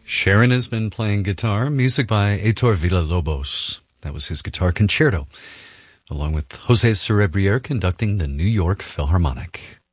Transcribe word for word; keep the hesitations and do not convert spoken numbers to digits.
Sharon has been playing guitar, music by Heitor Villa-Lobos. That was his guitar concerto, along with Jose Cerebriere conducting the New York Philharmonic.